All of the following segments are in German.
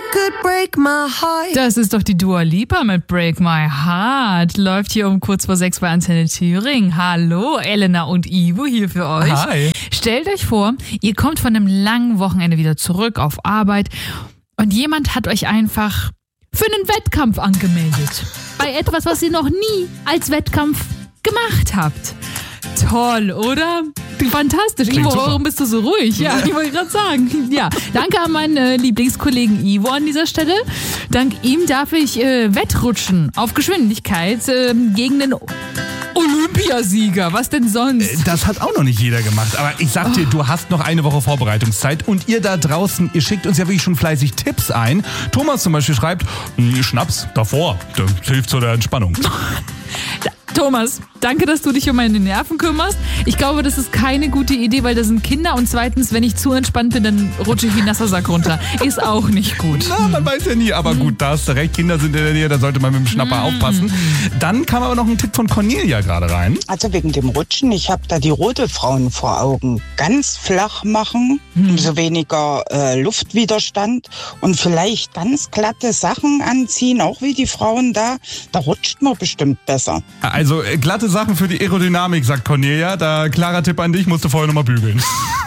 could break my heart. Das ist doch die Dua Lipa mit Break My Heart. Läuft hier um kurz vor 6 bei Antenne Thüringen. Hallo, Elena und Ivo hier für euch. Hi. Stellt euch vor, ihr kommt von einem langen Wochenende wieder zurück auf Arbeit und jemand hat euch einfach für einen Wettkampf angemeldet. Bei etwas, was ihr noch nie als Wettkampf gemacht habt. Toll, oder? Fantastisch. Klingt Ivo, super. warum bist du so ruhig? Ja, ich wollte gerade sagen. Ja, danke an meinen Lieblingskollegen Ivo an dieser Stelle. Dank ihm darf ich wettrutschen auf Geschwindigkeit gegen den Olympiasieger. Was denn sonst? Das hat auch noch nicht jeder gemacht. Aber ich sag dir, du hast noch eine Woche Vorbereitungszeit. Und ihr da draußen, ihr schickt uns ja wirklich schon fleißig Tipps ein. Thomas zum Beispiel schreibt, Schnaps davor, das hilft zur Entspannung. Thomas, danke, dass du dich um meine Nerven kümmerst. Ich glaube, das ist keine gute Idee, weil da sind Kinder und zweitens, wenn ich zu entspannt bin, dann rutsche ich wie ein nasser Sack runter. Ist auch nicht gut. Na, man weiß ja nie, aber gut, da hast du recht. Kinder sind in der Nähe, da sollte man mit dem Schnapper aufpassen. Dann kam aber noch ein Tipp von Cornelia gerade rein. Also wegen dem Rutschen, ich habe da die Rodelfrauen vor Augen. Ganz flach machen, umso weniger Luftwiderstand und vielleicht ganz glatte Sachen anziehen, auch wie die Frauen da. Da rutscht man bestimmt besser. Also glatte Sachen für die Aerodynamik, sagt Cornelia. Da klarer Tipp an dich, musst du vorher nochmal bügeln.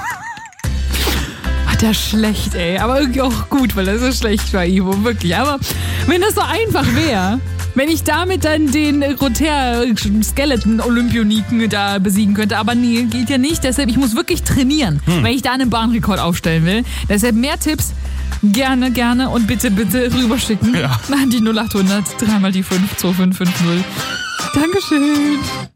Das ist schlecht, ey. Aber irgendwie auch gut, weil das so schlecht war, Ivo. Wirklich. Aber wenn das so einfach wäre, wenn ich damit dann den Roter-Skeleton-Olympioniken da besiegen könnte. Aber nee, geht ja nicht. Deshalb, ich muss wirklich trainieren, wenn ich da einen Bahnrekord aufstellen will. Deshalb mehr Tipps. Gerne und bitte rüberschicken. Ja. An die 0800 3 mal die 5 2550. Dankeschön.